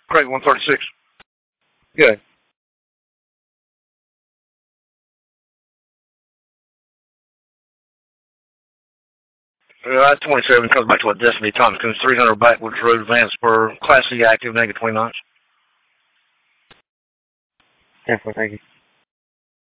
Craig 136. Good. I-27 comes back to what Destiny Tompkins, 300 Backwoods Road, Vanceburg, Class C active, negative 29. Definitely, thank you.